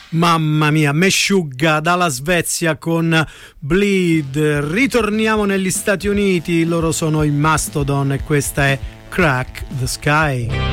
Mamma mia, Meshuggah dalla Svezia con Bleed. Ritorniamo negli Stati Uniti, loro sono i Mastodon e questa è Crack the Sky.